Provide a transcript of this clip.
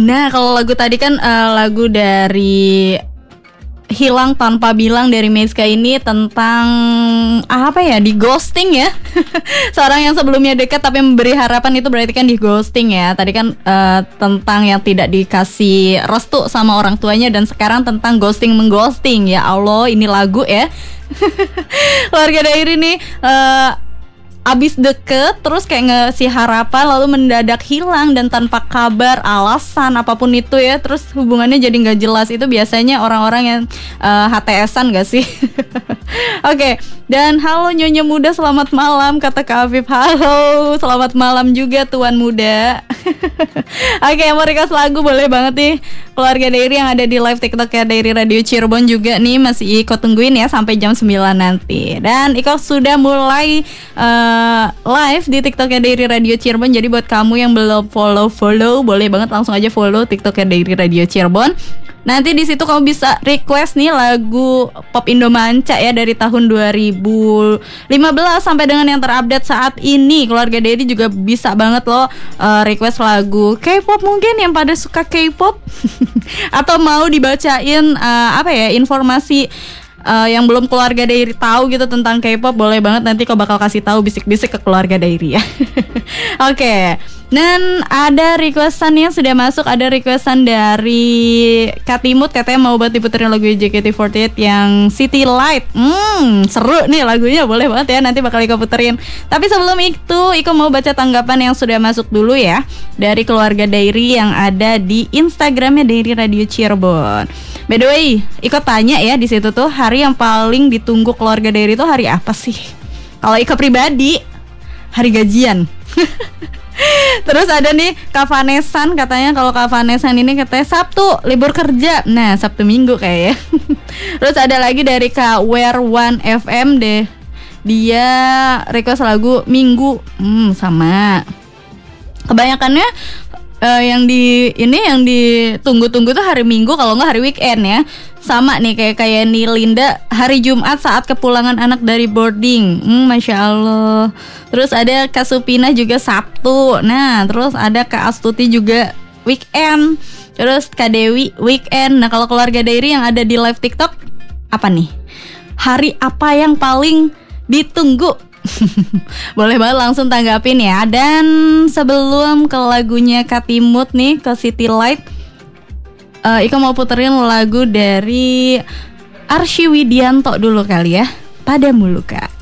Nah, kalau lagu tadi kan lagu dari Hilang Tanpa Bilang dari Meiska ini tentang apa ya, di ghosting ya. Seorang yang sebelumnya dekat tapi memberi harapan, itu berarti kan di ghosting ya. Tadi kan tentang yang tidak dikasih restu sama orang tuanya, dan sekarang tentang ghosting mengghosting. Ya Allah, ini lagu ya. Keluarga Dairi nih abis deket terus kayak ngasih harapan, lalu mendadak hilang dan tanpa kabar, alasan apapun itu ya, terus hubungannya jadi nggak jelas. Itu biasanya orang-orang yang HTS-an gak sih? Oke, dan halo Nyonya Muda, selamat malam, kata Kak Afif. Halo, selamat malam juga Tuan Muda. Oke, mau request lagu boleh banget nih. Keluarga Dairi yang ada di live TikTok ya Dairi Radio Cirebon juga nih, masih Iko tungguin ya sampai jam 9 nanti. Dan Iko sudah mulai live di TikToknya Dairi Radio Cirebon. Jadi buat kamu yang belum follow, boleh banget langsung aja follow TikToknya Dairi Radio Cirebon. Nanti di situ kamu bisa request nih lagu pop Indomanca ya dari tahun 2015 sampai dengan yang terupdate saat ini. Keluarga Dairi juga bisa banget loh request lagu K-pop mungkin yang pada suka K-pop atau mau dibacain apa ya, informasi yang belum keluarga Dairi tahu gitu tentang K-pop, boleh banget, nanti kau bakal kasih tahu bisik-bisik ke keluarga Dairi ya. Oke. Dan ada requestan yang sudah masuk, ada requestan dari Kak Timut, katanya mau buat diputerin lagu JKT48 yang City Light. Seru nih lagunya, boleh banget ya, nanti bakal Iko puterin. Tapi sebelum itu, Iko mau baca tanggapan yang sudah masuk dulu ya dari keluarga Dairi yang ada di Instagramnya Dairi Radio Cirebon. By the way, Iko tanya ya di situ tuh, hari yang paling ditunggu keluarga Dairi itu hari apa sih? Kalau Iko pribadi, hari gajian. Terus ada nih Kak Vanesan, katanya kalau Kak Vanesan ini katanya Sabtu libur kerja. Nah, Sabtu Minggu kayaknya. Terus ada lagi dari Kak Wear One FM deh, dia request lagu Minggu. Sama. Kebanyakannya yang ditunggu-tunggu tuh hari Minggu, kalau nggak hari weekend ya. Sama nih kayak nih Linda, hari Jumat saat kepulangan anak dari boarding. Masya Allah. Terus ada Kak Supina juga Sabtu. Nah, terus ada Kak Astuti juga weekend. Terus Kak Dewi weekend. Nah, kalau keluarga Dairi yang ada di live TikTok, apa nih? Hari apa yang paling ditunggu? Boleh banget langsung tanggapin ya. Dan sebelum ke lagunya Kak Timut nih, ke City Light, Iko mau puterin lagu dari Arsy Widianto dulu kali ya, Padamu Luka.